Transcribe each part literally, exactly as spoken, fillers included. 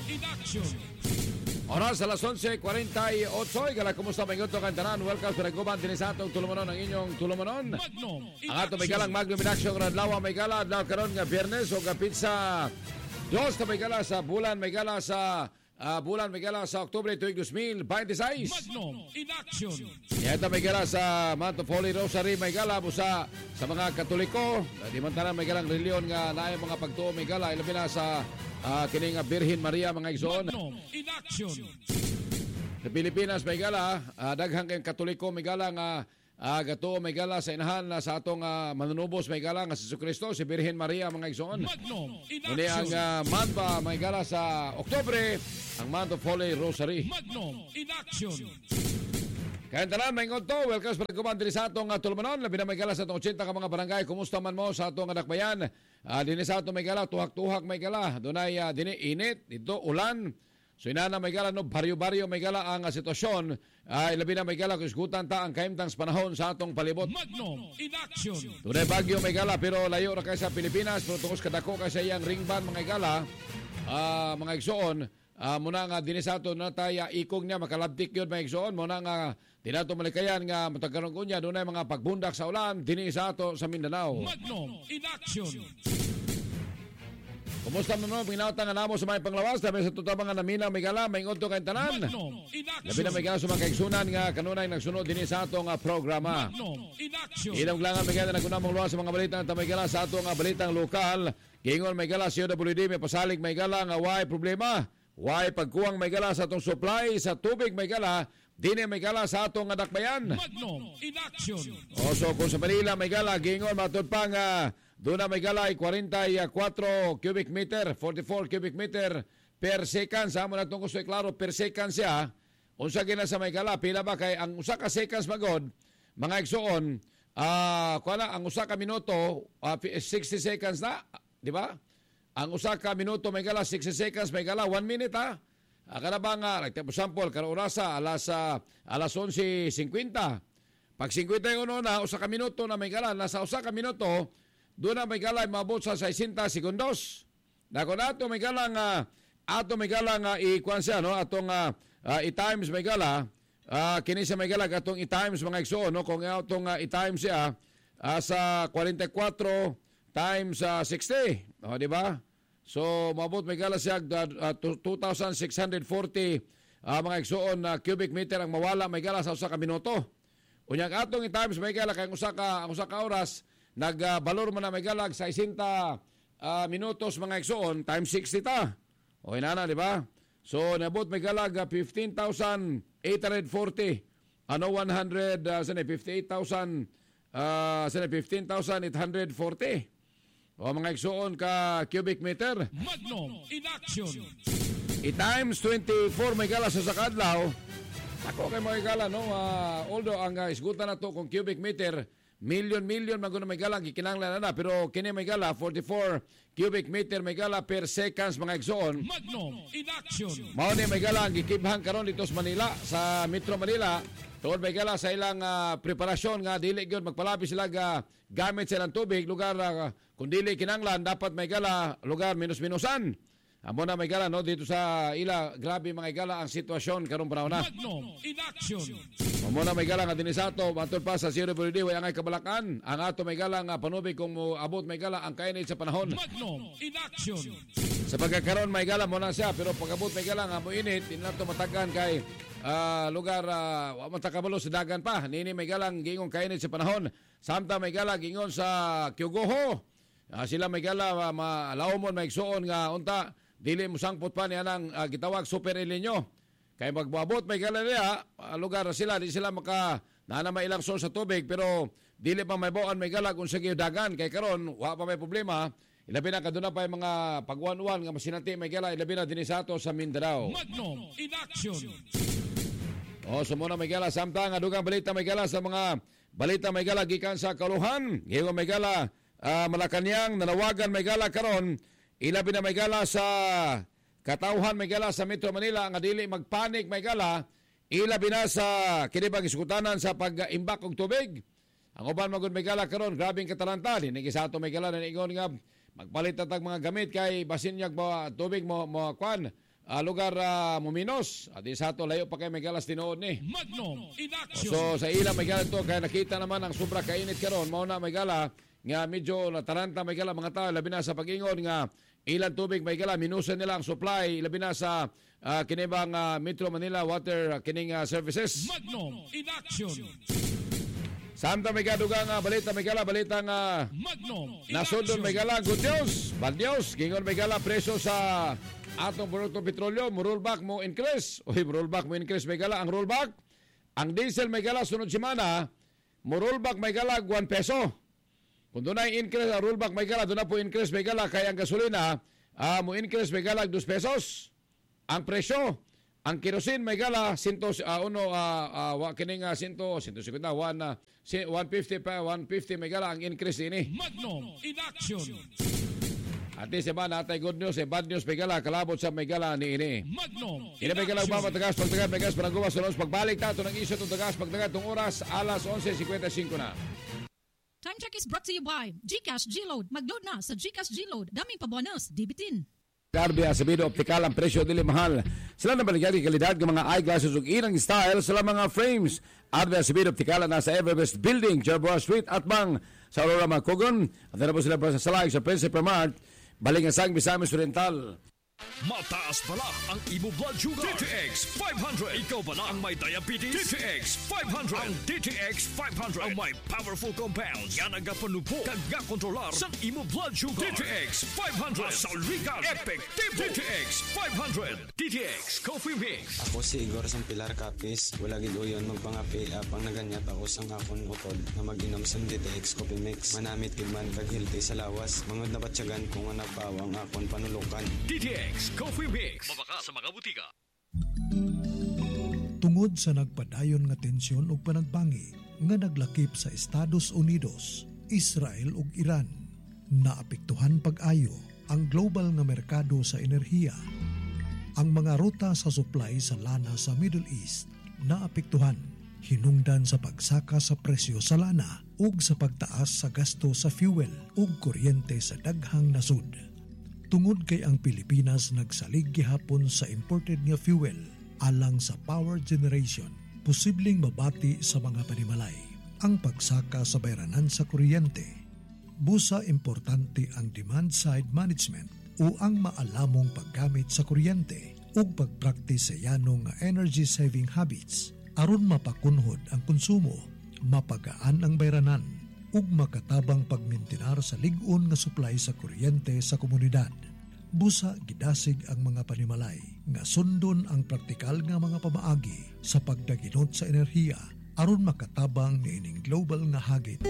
in action. Oras alas onse kuwarenta y otso. Igala, kumusta mga ito kantanan? Welcome sa nagkuman din sa atong tulumanon ang inyong tulumanon. Magnum in Ang ato may action. galang Magnum in action radlawa may gala adlaw karon nga Biyernes o nga pizza. Dos na may gala sa bulan may gala sa ah, bulan may gala sa Oktubre tuig two thousand twenty-six. Magnum in action. Ito may gala sa Month of Holy Rosary may gala busa sa mga Katoliko. Di man tanan may galang reliyon nga naay mga pagtuo may gala ilabi na sa uh, kining nga Birhen Maria mga igsoon. Magnum in action. Sa Pilipinas may gala uh, daghang kayong Katoliko may gala nga uh, gato may gala sa inahan na sa atong uh, manunubos may gala nga si Jesucristo si Birhen Maria mga igsoon. Magnum in Muli ang action. uh, month pa may gala sa Oktubre ang Month of Holy Rosary. Magnum in action. Kaya tanan, may ngonto, welcome sa pagkumandiri sa atong uh, tulumanon. Labi na may gala sa atong eighty ka mga barangay. Kumusta man mo sa atong adakbayan? Uh, dini sa atong may gala, tuhak-tuhak may gala. Dunay uh, dini init, dito ulan. So inana may gala, no, baryo-baryo may gala ang uh, sitwasyon. Uh, labi na may gala, kusgutan ta ang kaimtang sa panahon sa atong palibot. Magnum in action. Dunay bagyo may gala, pero layo na kayo sa Pilipinas. Pero tungkos kadako kayo sa iyang ringban mga gala, uh, mga igsoon. Uh, muna nga dinisato na tayo ikog niya makalabtik yun mga igsoon. Muna nga dinato malikayan nga matagkaroon ko niya doon ay mga pagbundak sa ulan dinisato sa Mindanao. Magnum in action. Kumusta mo mo pinauta nga namo sa mga panglawas dahil sa tuta mga namina may gala may ngonto kayong tanan. Magnum in Labi na may action. gala sa mga kaigsunan nga kanunay nagsunod dinisato nga programa. Magnum in action. Ilang langan may gala na kunamong luwas sa mga balitang tamay gala sa ato nga balitang lokal. Gingon may gala sa C W D may pasalig may gala nga why problema. Why pagkuwang may gala sa atong supply sa tubig may gala, dini may gala sa atong adakbayan. Magnum in action. O so kung sa Manila may gala, gingon matod pa nga doon na may gala ay forty-four cubic meter, forty-four cubic meter per second. Sa mo na itong gusto klaro, per second siya. Unsa gina sa may gala, pila ba kay ang usa ka seconds magod, mga igsoon, ah, uh, ang usa ka minuto, uh, sixty seconds na, di ba? Ang usa ka minuto may gala sixty seconds may gala one minute ha. Akala ba nga like for example karon orasa alas uh, alas onse fifty. Pag fifty-one na usa ka minuto na may gala nasa usa ka minuto do na may gala maabot sa sixty segundos. Dako nato may gala nga ato may gala nga i-kuan siya no atong uh, uh, i-times may gala uh, kini sa may gala atong i-times mga igsoon no kung atong uh, i-times siya uh, sa forty-four times uh, sixty. O di ba? So, mabot may gala siya uh, two thousand six hundred forty uh, mga igsoon na uh, cubic meter ang mawala may gala sa usa ka minuto. Unyang atong i-times may gala kay usa ka ang usa ka oras nagbalor uh, man na may gala sa sixty uh, minutos mga igsoon times sixty ta. O inana di ba? So, nabot may gala uh, fifteen thousand eight hundred forty. Ano one hundred uh, sana fifty-eight thousand uh, sana fifteen thousand eight hundred forty. O mga igsoon ka cubic meter. Magnum in action. I-times twenty-four may gala sa sakadlaw. Ako kay mga gala, no? Uh, although ang uh, isgutan na to kung cubic meter, million-million maguna may gala, gikinanglan na na. Pero kini may gala, forty-four cubic meter may gala per seconds mga igsoon. Magnum in action. Mao ni may gala, ang gikibhang karon dito sa Manila, sa Metro Manila. Tuod may gala sa ilang uh, preparasyon nga dili gyud magpalabi sila ga gamit silang tubig lugar uh, kung dili kinanglan dapat may gala lugar minus-minusan. Amo na may gala no dito sa ila grabe mga gala ang sitwasyon karon panahon na. Magnum in action. Amo na may gala nga dinhi sa ato matod pa sa C W D way angay kabalakan ang ato may gala nga panubig kung mo abot may gala ang kainit sa panahon. Magnum in action. Sa pagkakaroon may gala mo na siya pero pag abot may gala nga mo init din nato matagan kay Uh, lugar uh, matakabalo sa dagan pa nini may galang gingon kainit sa panahon samta may gala gingon sa Kyogoho uh, sila may gala uh, malawmon may igsoon nga unta dili mo sangpot pa niya ng uh, gitawag Super El Niño kay magbabot may gala niya uh, lugar sila di sila maka nana may ilang sol sa tubig pero dili pa may buwan may gala kung sa dagan kay karon wa pa may problema. Ilabi na kaduna pa yung mga pagwan-wan nga masinati may gala ilabi na dinhi sa ato sa Mindanao. Magnum in action. O, sumuna may gala samtang adugang balita may gala sa mga balita may gala gikan sa Kaluhan. Giyon may gala uh, Malacañang nanawagan may gala karon ilabi na may gala sa katauhan may gala sa Metro Manila nga dili magpanik may gala ilabi na sa kinibang iskutanan sa pag-imbak og tubig. Ang uban magud may gala karon grabing katalanta dinhi sa ato may gala na ingon nga magpalit tag mga gamit kay basin niya ba tubig mo mo kwan uh, lugar uh, Muminos. At isa to layo pa kay Megalas tinuod ni. Magnum in action. So sa ila Megala to kaya nakita naman ang sobra kainit karon mao na Megala nga medyo nataranta Megala mga tao labi na sa pag-ingon nga ilang tubig Megala minusan nila ang supply labi na sa uh, kinibang uh, Metro Manila Water uh, kining uh, Services. Magnum in action. Santa Megala dugang uh, balita Megala balita nga Magnum in nasundon action. Megala good news bad news gingon Megala presyo sa atong produkto petrolyo mo rollback mo increase oy mo rollback mo increase Megala ang rollback ang diesel Megala sunod semana mo rollback Megala one peso. Kung doon na increase ang rollback Megala, doon na po increase Megala kaya ang gasolina uh, mo increase Megala two pesos ang presyo. Ang kerosene Megala sintos uh, uno uh, uh, kining uh, sinto sinto sikuna one uh, one fifty pa one fifty Megala ang increase ini. Magnum in action. At di ba natay good news eh bad news Megala kalabot sa Megala ni ini. Magnum Ini Megala ugma tagas pagtagas Megas parang guwas sulos pagbalik ta to nang iso tong tagas pagtagas tong oras alas eleven fifty-five na. Time check is brought to you by GCash G-Load. Mag-load na sa GCash G-Load. Daming pa-bonus. Dibitin. Garbi Acevedo Optical ang presyo dili mahal. Sila na baligyan kalidad ng mga eyeglasses ug irang style sa mga frames. Arbe Acevedo Optical na sa Everbest Building, Jerboa Street at bang sa Aurora Macogon. At na po sila sa Salay sa Principe Mart. Baling sang Misamis Oriental. Mataas pala ang imo blood sugar. D T X five hundred. Ikaw pala ang may diabetes. D T X five hundred. Ang D T X five hundred ang may powerful compounds. Yan ang gapanupo kag gakontrolar sa imo blood sugar. D T X five hundred. Masalrikan. Epektibo. D T X five hundred. D T X Coffee Mix. Ako si Igor sang Pilar Capis. Wala gid uyon magpangapi apang naganyat ako sang akon utod na mag-inom sang D T X Coffee Mix. Manamit gid man kag healthy sa lawas. Mangod na batyagan kung ano pawang akon panulukan. D T X Coffee Mix. Mabaka sa mga butika. Tungod sa nagpadayon nga tensyon ug panagbangi nga naglakip sa Estados Unidos, Israel ug Iran, naapektuhan pag-ayo ang global nga merkado sa enerhiya. Ang mga ruta sa supply sa lana sa Middle East naapektuhan, hinungdan sa pagsaka sa presyo sa lana ug sa pagtaas sa gasto sa fuel ug kuryente sa daghang nasud. Tungod kay ang Pilipinas nagsalig gihapon sa imported nga fuel alang sa power generation, posibleng mabati sa mga panimalay ang pagsaka sa bayranan sa kuryente. Busa importante ang demand side management o ang maalamong paggamit sa kuryente ug pagpraktis sa yanong nga energy saving habits aron mapakunhod ang konsumo, mapagaan ang bayranan ug makatabang pagmintinar sa lig-on nga supply sa kuryente sa komunidad. Busa gidasig ang mga panimalay nga sundon ang praktikal nga mga pamaagi sa pagdaginot sa enerhiya aron makatabang niining global nga hagit.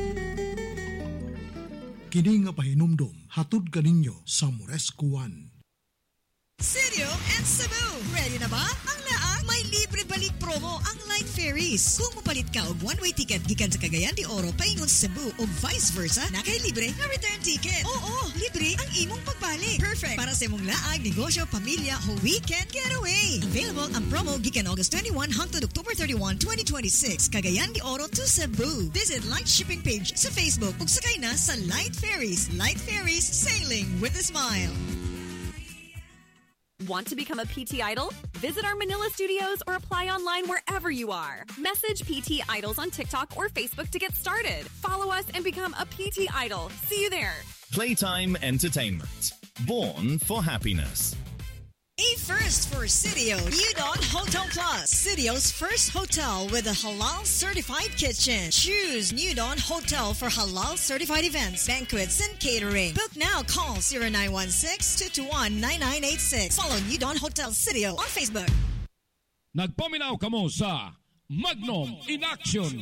Kini nga pahinumdom hatod kaninyo sa Moresco One. Sirio and Cebu. Ready na ba? Ang laang may libre balik promo ang Light Ferries. Kung mapalit ka og one-way ticket gikan sa Cagayan de Oro paingon sa Cebu o vice versa, na kay libre nga return ticket. Oo, libre ang imong pagbalik. Perfect para sa imong laag, negosyo, pamilya o weekend getaway. Available ang promo gikan August twenty-first hangtod October thirty-first, twenty twenty-six. Cagayan de Oro to Cebu. Visit Light Shipping page sa Facebook ug sakay na sa Light Ferries. Light Ferries, sailing with a smile. Want to become a P T Idol? Visit our Manila studios or apply online wherever you are. Message P T Idols on TikTok or Facebook to get started. Follow us and become a P T Idol. See you there. Playtime Entertainment. Born for happiness. A first for Sirio, Udon Hotel Plus. Sirio's first hotel with a halal certified kitchen. Choose Udon Hotel for halal certified events, banquets, and catering. Book now. Call zero nine one six, two two one, nine nine eight six. Follow Udon Hotel Sirio on Facebook. Nagpaminaw kamo sa Magnum in Action.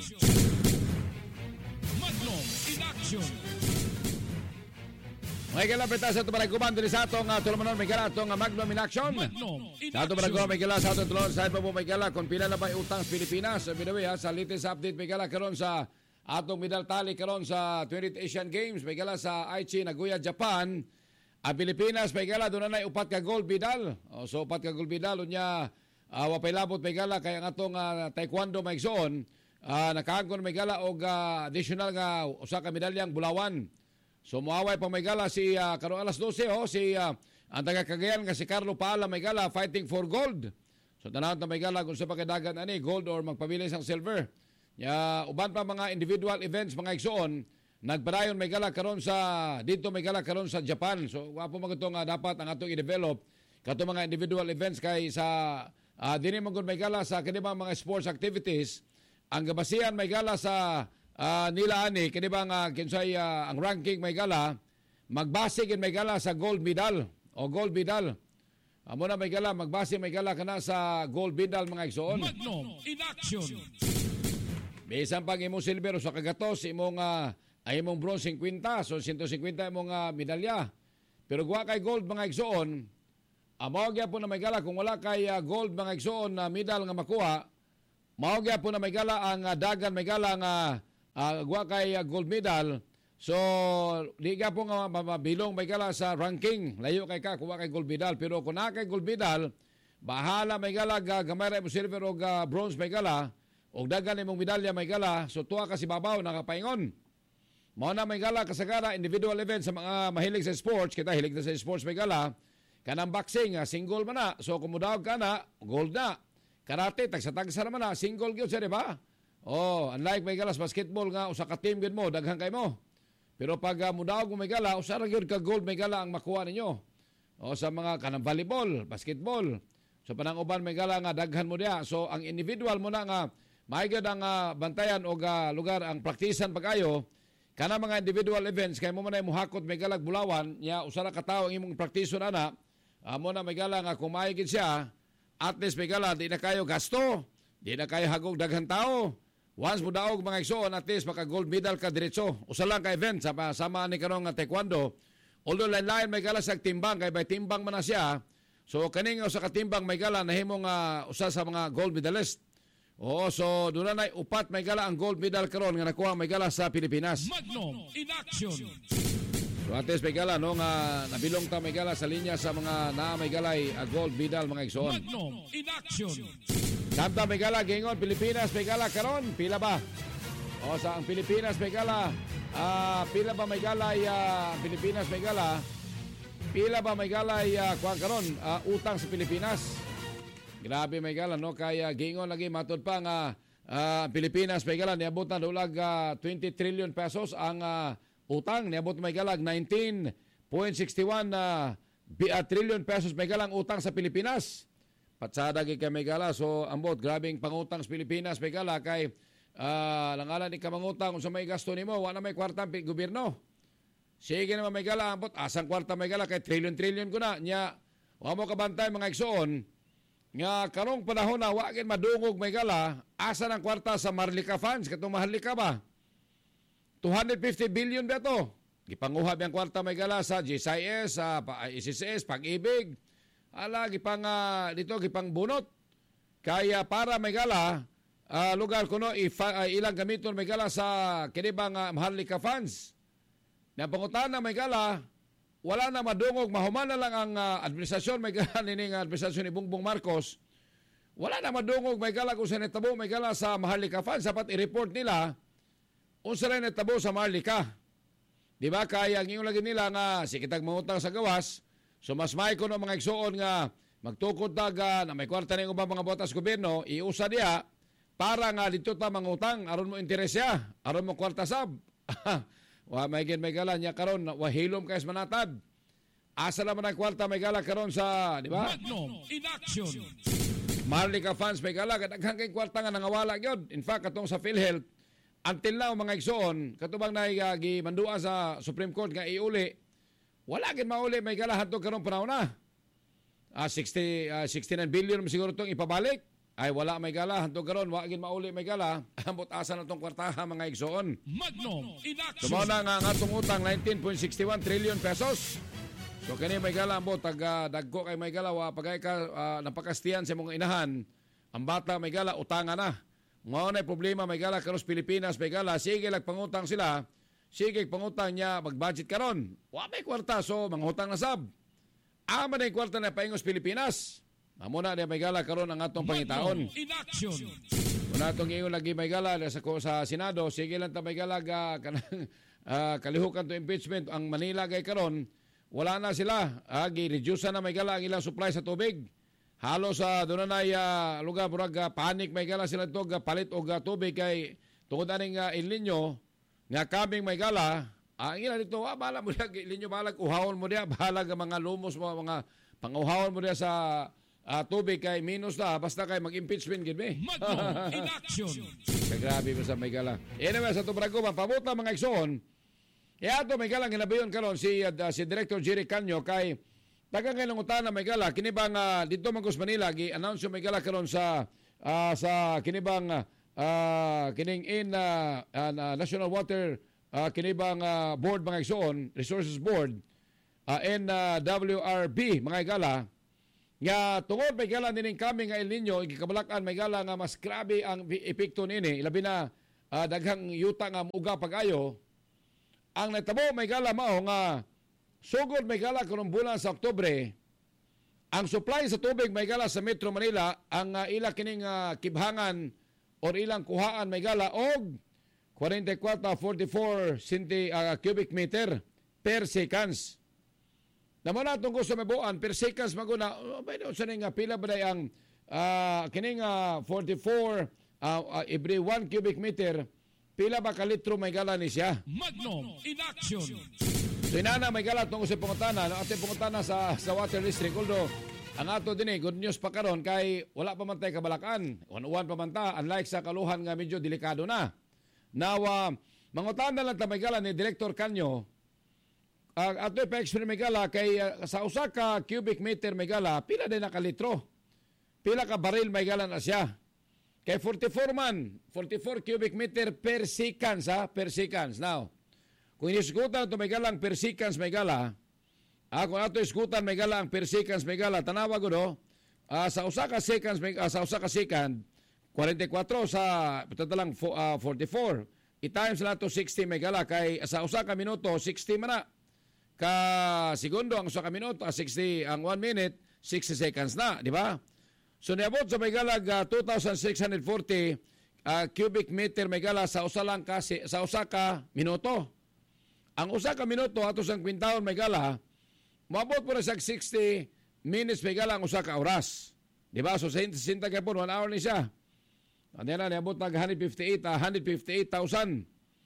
Magnum in Action. May kalapita sa ito baragkuman din sa atong uh, tulumanon may kala itong uh, Magnum in Action. Magnum in Sa atong baragkuman may kala sa atong tulumanon sa iba po may kala kung pila na ba utang sa Pilipinas. So, binawi ha, sa latest update may kala karon sa atong medal tally karon sa twentieth Asian Games. May kala sa Aichi, Nagoya, Japan. Ang Pilipinas may kala doon na upat ka gold medal. O, so upat ka gold medal. Unya, uh, wapay labot may kala kaya ang atong uh, taekwondo may igsoon. Uh, nakaangkon may kala og uh, additional nga usa ka medalyang bulawan. So muaway pa may gala si uh, karong alas dose ho si uh, ang taga Cagayan nga si Carlo Paala Maygala fighting for gold. So tanawon ta Maygala kung sa pagkadagan ani gold or magpabilis ang silver. Ya uban pa mga individual events mga igsoon nagpadayon Maygala karon sa dito Maygala karon sa Japan. So wapo man nga dapat ang atong i-develop kato mga individual events kay sa uh, dinhi man gud Maygala sa kani ba mga sports activities ang gabasihan Maygala sa uh, nila ani kani ba nga kinsay uh, ang ranking Maygala magbase gid Maygala sa gold medal o gold medal. Amo na Maygala magbase Maygala kana sa gold medal mga igsoon. Magnum in action. Bisan pag imong silver sa kagatos imong uh, ay imong bronze fifty so one hundred fifty imong uh, medalya. Pero guwa kay gold mga igsoon, amo gyapon na Maygala kung wala kay uh, gold mga igsoon na uh, medal nga makuha, mao gyapon na Maygala ang uh, dagan Maygala nga uh, guwa kay uh, gold medal. So, di ka po nga mabilong Maygala sa ranking. Layo kay ka, kuha kay gold medal. Pero kung na kay gold medal, bahala Maygala, gamay rin mo silver o bronze Maygala, o dagan imong medalya Maygala, so tuwa ka si babaw, nakapaingon. Mao na Maygala, kasagara, individual events sa mga mahilig sa sports, kita hilig na sa sports Maygala, kanang boxing, single man na. So, kung mudawag ka na, gold na. Karate, tagsa-tagsa naman na, single yun siya, di ba? Oh, unlike Maygala sa basketball nga, usa ka team gud mo, daghan kay mo. Pero pag uh, mudawag mo Maygala, usara gyud ka gold Maygala ang makuha ninyo. O sa mga kanang volleyball, basketball. So panang uban Maygala nga daghan mo diha. So ang individual mo na nga maayod ang uh, bantayan o uh, lugar ang praktisan pag-ayo kana mga individual events kay mo man ay muhakot Maygala Bulawan, nya usara ka tawo ang imong praktison ana. Amo uh, na Maygala nga kung maayod siya, at least Maygala di na kayo gasto, di na kayo hagog daghan tao. Once mo daog mga igsoon, at least maka gold medal ka diretso. Usa lang ka event sama sama ni karong nga taekwondo. Although lain-lain may gala sa timbang kay by timbang man na siya. So kaning usa ka timbang may gala nahimong uh, usa sa mga gold medalist. Oo, so doon na upat may gala ang gold medal karon nga nakuha may gala sa Pilipinas. Magnum in action. So at least may gala no nga nabilong ta may gala sa linya sa mga na may galay uh, gold medal mga igsoon. Magnum in action. Samtang may gala, gingon, Pilipinas, may gala karon, pila ba? O sa ang Pilipinas, may gala, uh, pila ba may gala, uh, Pilipinas, may gala, pila ba may gala, uh, kuha karon, uh, utang sa Pilipinas. Grabe may gala, no? Kaya gingon lagi, matod pa nga, uh, Pilipinas, may gala, niabot na dulag uh, twenty trillion pesos ang uh, utang, niabot may gala, nineteen point six one uh, uh, trillion pesos may galang utang sa Pilipinas. Patsada kay kay Maygala. So, ambot, grabing pangutang sa Pilipinas, Maygala, kay uh, langalan ni kamangutang kung sa may gasto ni mo, wala may kwarta ang gobyerno. Sige naman Maygala, ambot, asang kwarta Maygala, kay trillion-trillion ko na. Nya, wala mo kabantay mga igsoon, nga karong panahon na, wagin madungog Maygala, asa ng kwarta sa Marlica Funds, katong Maharlika ba? two hundred fifty billion ba ito? Gipanguhab yung kwarta Maygala sa G S I S, sa I C C S, Pag-ibig, ala gipang uh, dito gipang bunot kaya para Maygala uh, lugar kuno uh, ilang gamiton Maygala sa kinibang uh, Maharlika Funds na pangutan na Maygala wala na madungog mahuman na lang ang uh, administrasyon Maygala nining administrasyon ni Bongbong Marcos wala na madungog Maygala kung sa netabo Maygala sa Maharlika Funds dapat i-report nila unsa rin netabo sa Maharlika di ba kaya ang lagi nila nga sikitag mangutang sa gawas. So mas may ko no mga igsoon nga magtukod taga na may kwarta ng ubang mga botas gobyerno, iusa diya para nga dito ta mangutang aron mo interes siya, aron mo kwarta sab. Wa may gid may gala niya karon wa hilom kay manatad. Asa naman ang kwarta may gala karon sa, di ba? Magnum in action. Maharlika Funds may gala kadaghan kay kwarta nga nangawala gyud. In fact katong sa PhilHealth until now mga igsoon katubang na uh, gimandua sa Supreme Court nga iuli wala gid mauli may gala hadto karon panahon na. Ah sixty uh, sixty-nine billion siguro tong ipabalik. Ay wala may gala hadto karon wa gid mauli may gala. Ambot asa na tong kwartaha mga igsoon. Magnum in action. Tumaw na nga ang atong utang nineteen point six one trillion pesos. So kani may gala ambot tag uh, dagko kay may gala wa pagay ka uh, napakastiyan sa mong inahan. Ang bata may gala utangan na. Mao na problema may gala karon sa Pilipinas may gala sige lag pangutang sila. Sige, pangutang niya, mag-budget karon. Wa may kwarta, so mangutang na sab. Ama na yung kwarta na paingos Pilipinas. Mamuna na may gala karon ang atong pangitaon. In action. Kung atong ngayon lagi may gala sa, sa Senado, sige lang ta may gala ka, kanang, uh, kalihukan to impeachment. Ang Manila gay karon, wala na sila. Ah, gi-reduce na may gala ang ilang supply sa tubig. Halos sa uh, doon na uh, lugar burag uh, panik may gala sila ito uh, palit og uh, tubig kay tungod aning uh, El Nino nga kaming may gala. Ah, ang ila dito, ah, bahala mo diya, El Nino bahala uhawon mo diya, bahala ka mga lumos mo, mga panguhawon mo diya sa uh, tubig kay minus na basta kay mag-impeachment gid me. Magno in action. Grabe mo sa may gala. Anyway, sa tubrago papabuta mga igsoon. Kaya ato may gala ginabayon karon si uh, si Director Jerry Canyo kay tagang kailang utana may gala kinibang uh, dito Mangos Manila gi-announce yung may gala karon sa uh, sa kinibang uh, kining in uh, uh, National Water uh, kinibang uh, board mga igsoon, Resources Board uh, and uh, W R B mga gala nga tungod may gala nining kami nga El Nino gikabalakan may gala nga mas grabe ang epekto nini labi na uh, daghang yuta nga muga pag-ayo ang natabo may gala mao nga sugod may gala karong bulan sa Oktubre, ang supply sa tubig may gala sa Metro Manila, ang uh, ila kining uh, kibhangan or ilang kuhaan may gala og forty-four forty-four centi, uh, cubic meter per seconds. Naman natong gusto mabuan per seconds maguna, oh, ba sa nga pila ba day ang uh, kining uh, forty-four uh, uh, every one cubic meter, pila ba ka litro may gala ni siya? Magnum in action. So inana may gala tungkol sa pangutana, no? Ating pangutana sa sa Water District. Although, ang ato din eh, good news pa karon kay wala pa man tay kabalakan. Uwan-uwan pa man ta, unlike sa kaluhan nga medyo delikado na. Now, uh, mangutana lang ta may gala ni Director Canyo, uh, ato pa-explain may gala kay uh, sa usa ka cubic meter may gala, pila din na ka litro. Pila ka baril may gala na siya. Kay forty-four man, forty-four cubic meter per seconds, ha? Per seconds. Now, kung iniskutan ito may galang per seconds may gala, ah, kung ito iskutan may galang per seconds may gala, tanawa ko no, ah, sa usa ka seconds, may, ah, sa usa ka second, forty-four sa, ito lang, uh, forty-four. I-times na ito sixty may gala, kay sa usa ka minuto, sixty man na. Ka segundo, ang usa ka minuto, ah, sixty, ang one minute, sixty seconds na, di ba? So niabot sa may galag, uh, two thousand six hundred forty uh, cubic meter may gala sa usa lang ka, sa usa ka minuto. Ang usa ka minuto ato sang kwintaon may gala, maabot po na sa sixty minutes may gala ang usa ka oras. Di ba? So, sixty ka po, one hour ni siya. Ano yan, niabot na one hundred fifty-eight thousand.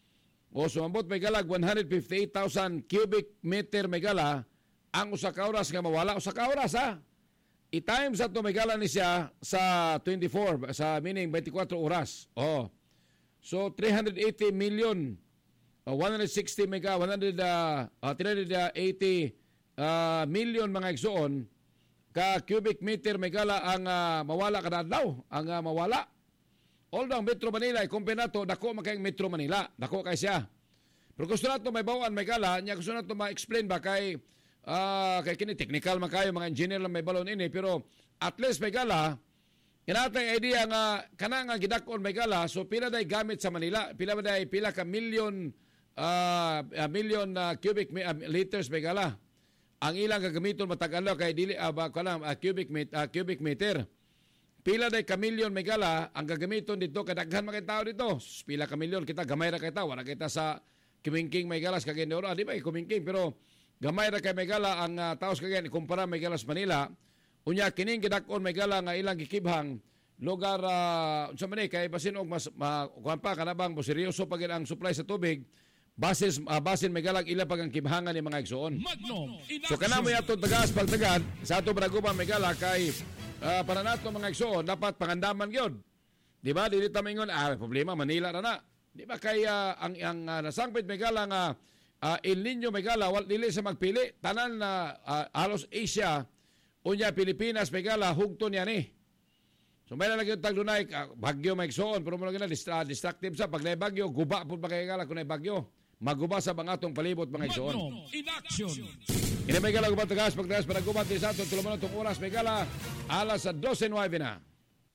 O, so, maabot may galag, one hundred fifty-eight thousand cubic meter may gala, ang usa ka oras nga mawala. Usa ka oras, ha? I-times ato may gala ni siya sa twenty-four, sa meaning twenty-four oras. O, so, three hundred eighty million Uh, one hundred sixty mega, one hundred, uh, uh, three hundred eighty uh, million mga igsoon ka cubic meter megala ang uh, mawala kada adlaw, ang uh, mawala. Although Metro Manila, i-compare nato, dako makayang Metro Manila, dako kay siya. Pero gusto nato may bawaan megala, niya gusto nato ma-explain ba kay, uh, kay kini technical man kayo, mga engineer lang may balon ini, pero at least megala, kinatang idea nga, kana nga gidakon megala, so pila day gamit sa Manila, pila ba day, pila ka million, Uh, a million uh, cubic uh, liters may gala. Ang ilang gagamiton matagalaw kay dili uh, ba kalam uh, cubic met, uh, cubic meter. Pila day ka million may gala ang gagamiton dito kadaghan mga tao dito. Pila ka million kita gamay ra kay tao, wala kita sa kimingking may galas kagay ora di ba kumingking pero gamay ra kay may gala ang uh, taos kagay kumpara may galas Manila. Unya kining gidakon may gala nga ilang gikibhang lugar uh, sa Manila kay basin og mas uh, kuan pa kanabang seryoso pag ang supply sa tubig. Basis uh, basin may galag ila pag ang kibhangan ni mga igsoon. So kanamo yato tagas pagtagad sa ato braguban may galag kay uh, para nato mga igsoon dapat pangandaman gyud. Di ba dili ta mingon ah problema Manila ra na. Di ba kay uh, ang ang uh, nasangpit may galang uh, uh, El Nino may gala wal dili sa magpili tanan na uh, halos Asia unya Pilipinas may gala hugton yan eh. So may lang yung taglunay uh, bagyo may igsoon pero mo lang na distra, destructive sa pag nay bagyo guba pud ba kay gala kun nay bagyo. Maguba sa bangatong palibot mga igsoon. In action. Ini may gala gubat tagas pagtagas para gubat sa ato tulumanon tong oras may gala alas sa twelve na.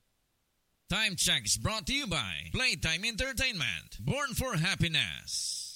Time check is brought to you by Playtime Entertainment. Born for happiness.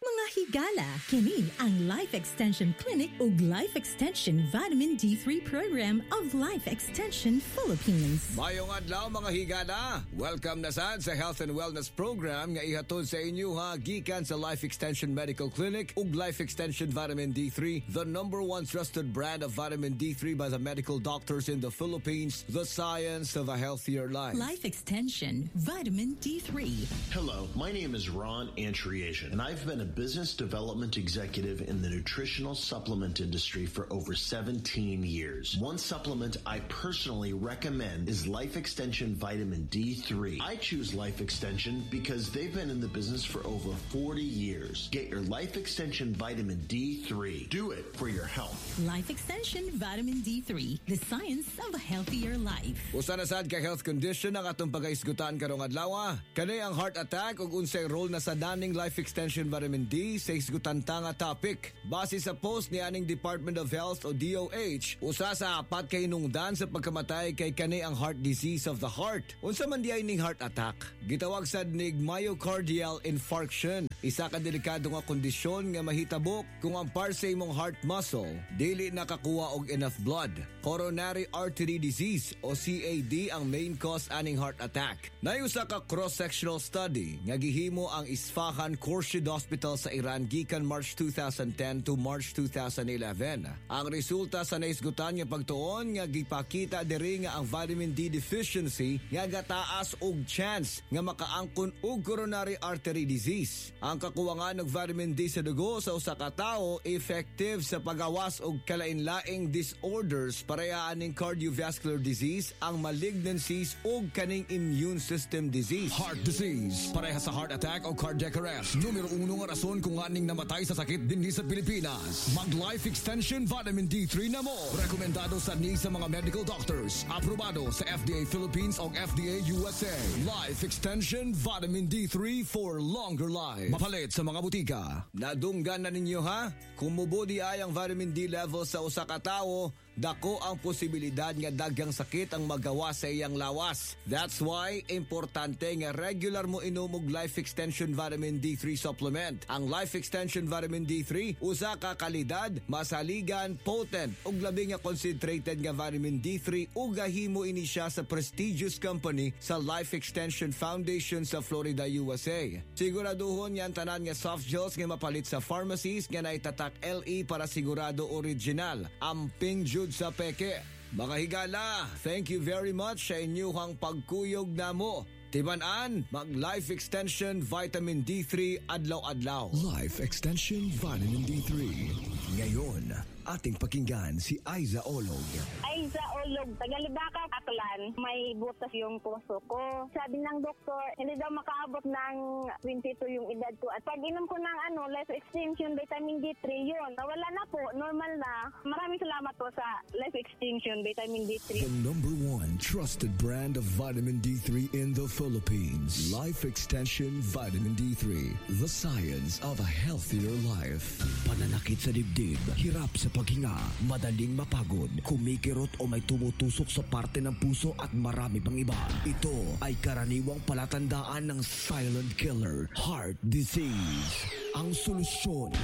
Mga higala, kini ang Life Extension Clinic ug Life Extension Vitamin D three Program of Life Extension Philippines. Mayong adlaw mga higala. Welcome na sad sa Health and Wellness Program nga ihatod sa inyo ha gikan sa Life Extension Medical Clinic ug Life Extension Vitamin D three, the number one trusted brand of vitamin D three by the medical doctors in the Philippines, the science of a healthier life. Life Extension Vitamin D three. Hello, my name is Ron Antriasian, and I've been a business development executive in the nutritional supplement industry for over seventeen years. One supplement I personally recommend is Life Extension Vitamin D three. I choose Life Extension because they've been in the business for over forty years. Get your Life Extension Vitamin D three. Do it for your health. Life Extension Vitamin D three, the science of a healthier life. Usa na sad ka health condition ang atong pagaisgutan karong adlaw. Kani ang heart attack ug unsay role na sa daning Life Extension Vitamin D sa isgutan ta nga topic. Base sa post ni aning Department of Health o D O H, usa sa apat kay hinungdan sa pagkamatay kay kani ang heart disease of the heart. Unsa man diay ning heart attack? Gitawag sad nig myocardial infarction. Isa ka delikado nga kondisyon nga mahitabo kung ang par sa imong heart muscle dili nakakuha og enough blood. Coronary artery disease o C A D ang main cause aning heart attack. Nayusa ka cross-sectional study nga gihimo ang Isfahan Khurshid Hospital sa Iran gikan March two thousand ten to March two thousand eleven. Ang resulta sa naisgutan nga pagtuon nga gipakita diri nga ang vitamin D deficiency nga gataas og chance nga makaangkon og coronary artery disease. Ang kakuwangan ng vitamin D sa dugo sa usa ka tawo effective sa pagawas og kalain-laing disorders parehas ning cardiovascular disease, ang malignancies ug kaning immune system disease. Heart disease, parehas sa heart attack o cardiac arrest. Numero uno nga rason kung aning namatay sa sakit dinhi sa Pilipinas. Mag Life Extension Vitamin D three na mo. Rekomendado sa ni sa mga medical doctors. Aprobado sa F D A Philippines o F D A U S A. Life Extension Vitamin D three for longer life. Mapalit sa mga butika. Nadunggan na ninyo ha? Kung mubodi ay ang vitamin D level sa usa ka tawo, dako ang posibilidad nga daghang sakit ang magawa sa iyang lawas. That's why importante nga regular mo inom og Life Extension Vitamin D three supplement. Ang Life Extension Vitamin D three usa ka kalidad, masaligan, potent ug labi nga concentrated nga vitamin D three ug gahimo ini siya sa prestigious company sa Life Extension Foundation sa Florida, U S A. Siguraduhon yan tanan nga soft gels nga mapalit sa pharmacies nga naitatak L E para sigurado original. Amping jud sa peke. Mga higala, thank you very much sa inyong pagkuyog namo. Tibanan, mag Life Extension Vitamin D three adlaw-adlaw. Life Extension Vitamin D three. Ngayon, ating pakinggan si Aiza Olog. Aiza Olog, Tagalibaka, Aklan. May butas yung puso ko. Sabi ng doktor, hindi daw makaabot ng twenty-two yung edad ko. At pag inom ko ng ano, Life Extension Vitamin D three, yun. Nawala na po, normal na. Maraming salamat po sa Life Extension Vitamin D three. The number one trusted brand of vitamin D three in the Philippines. Life Extension Vitamin D three. The science of a healthier life. Pananakit sa dibdib, hirap sa paghinga, madaling mapagod, kumikirot o may tumutusok sa parte ng puso at marami pang iba. Ito ay karaniwang palatandaan ng silent killer, heart disease. Ang solusyon,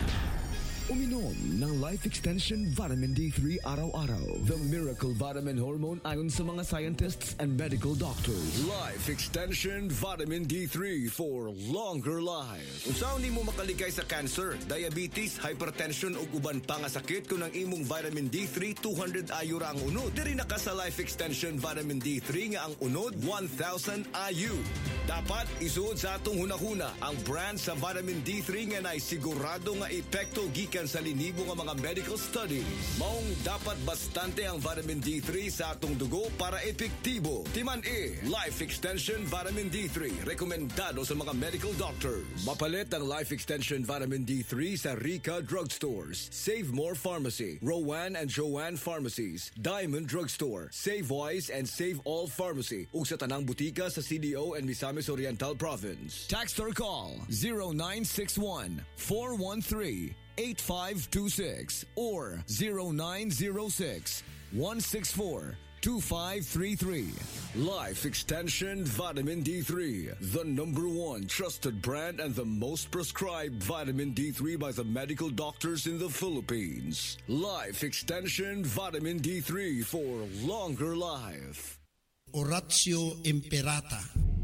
uminom ng Life Extension Vitamin D three araw-araw. The miracle vitamin hormone ayon sa mga scientists and medical doctors. Life Extension Vitamin D three for longer life. Unsaon nimo makaligay sa cancer, diabetes, hypertension ug uban pa nga sakit kung ang imong vitamin D three two hundred I U ra ang unod. Diri na ka sa Life Extension Vitamin D three nga ang unod one thousand I U. Dapat isuod sa atong hunahuna ang brand sa vitamin D three nga nay sigurado nga epekto gikan sa linibo nga mga medical studies. Maong dapat bastante ang vitamin D three sa atong dugo para epektibo. Timan E, Life Extension Vitamin D three. Rekomendado sa mga medical doctors. Mapalit ang Life Extension Vitamin D three sa Rica Drugstores, Save More Pharmacy, Rowan and Joanne Pharmacies, Diamond Drugstore, Save Wise and Save All Pharmacy ug sa tanang butika sa C D O and Misamis Oriental Province. Text or call zero nine six one, four one three, eight five two six or zero nine zero six, one six four, two five three three. Life Extension Vitamin D three, the number one trusted brand and the most prescribed vitamin D three by the medical doctors in the Philippines. Life Extension Vitamin D three for longer life. Oratio Imperata.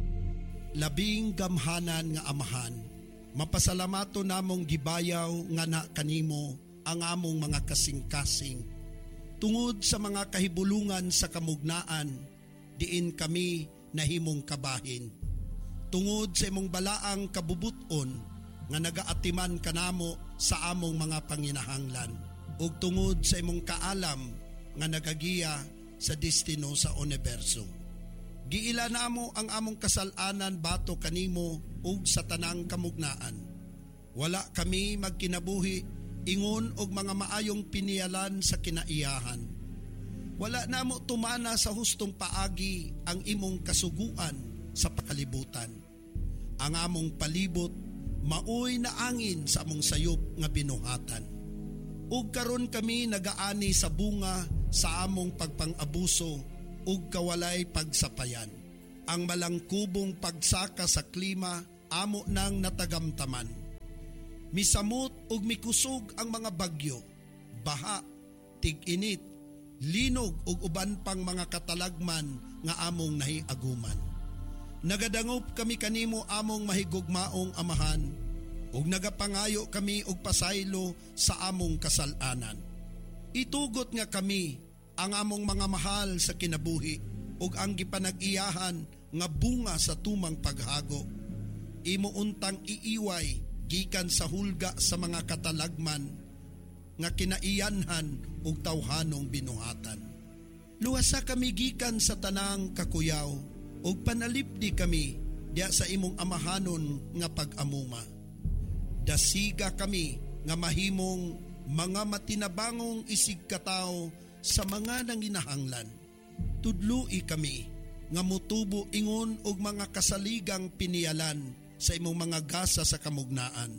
Labing gamhanan nga amahan, mapasalamato namong gibayaw nga na kanimo ang among mga kasing-kasing. Tungod sa mga kahibulungan sa kamugnaan, diin kami nahimong kabahin. Tungod sa imong balaang kabubuton, nga nagaatiman kanamo sa among mga panginahanglan. Ug tungod sa imong kaalam, nga nagagiya sa destino sa universo. Giila namo ang among kasalanan bato kanimo ug sa tanang kamugnaan. Wala kami magkinabuhi ingon og mga maayong pinialan sa kinaiyahan. Wala namo tumana sa hustong paagi ang imong kasuguan sa pakalibutan. Ang among palibot maoy na angin sa among sayop nga binuhatan. Ug karon kami nagaani sa bunga sa among pagpang-abuso ug kawalay pagsapayan. Ang malangkubong pagsaka sa klima amo nang natagamtaman. Misamot ug mikusog ang mga bagyo, baha, tig-init, linog ug uban pang mga katalagman nga among nahiaguman. Nagadangop kami kanimo among mahigugmaong amahan, ug nagapangayo kami og pasaylo sa among kasalanan. Itugot nga kami ang among mga mahal sa kinabuhi ug ang gipanag-iyahan nga bunga sa tumang paghago. Imo untang iiway gikan sa hulga sa mga katalagman nga kinaiyanhan ug tawhanong binuhatan. Luwasa kami gikan sa tanang kakuyaw ug panalipdi kami diya sa imong amahanon nga pag-amuma. Dasiga kami nga mahimong mga matinabangong isig katao sa mga nanginahanglan. Tudloi kami nga mutubo ingon og mga kasaligang pinialan sa imong mga gasa sa kamugnaan.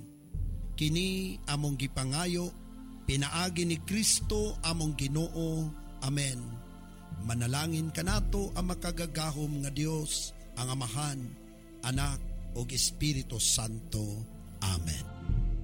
Kini among gipangayo, pinaagi ni Kristo among Ginoo. Amen. Manalangin kanato ang makagagahom nga Dios, ang Amahan, Anak ug Espiritu Santo. Amen.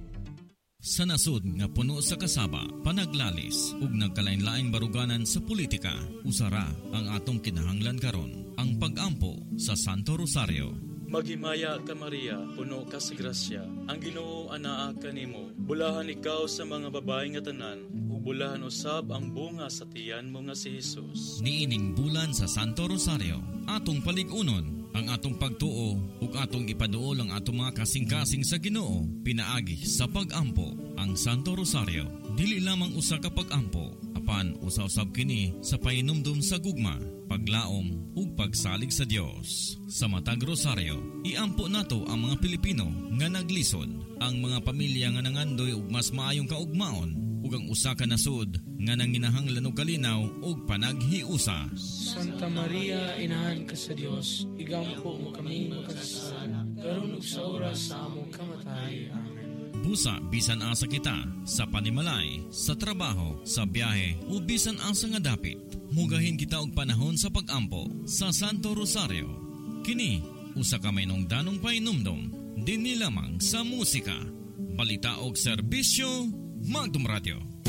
Sa nasud nga puno sa kasaba, panaglalis ug nagkalain-laing baruganan sa politika, usara ang atong kinahanglan karon, ang pag-ampo sa Santo Rosario. Maghimaya ka Maria, puno ka sa grasya, ang Ginoo anaa kanimo. Bulahan ikaw sa mga babae nga tanan, ug bulahan usab ang bunga sa tiyan mo nga si Jesus. Niining bulan sa Santo Rosario, atong palig-unon ang atong pagtuo ug atong ipaduol ang atong mga kasing-kasing sa Ginoo pinaagi sa pag-ampo. Ang Santo Rosario dili lamang usa ka pag-ampo, apan usa-usab kini sa painumdum sa gugma, paglaom ug pagsalig sa Dios. Sa matag Rosario, iampo nato ang mga Pilipino nga naglisod, ang mga pamilya nga nangandoy ug mas maayong kaugmaon, ug ang usa ka nasud nga nanginahanglan og kalinaw ug panaghiusa. Santa Maria, inahan ka sa Dios, igampo mo kami magkasala, karon ug sa oras sa among kamatay. Amen. Busa bisan asa kita sa panimalay, sa trabaho, sa biyahe o bisan asa nga dapit, mugahin kita og panahon sa pag-ampo sa Santo Rosario. Kini usa ka maynong danong painumdom dinhi lamang sa musika, balita og serbisyo, Magdum Radio.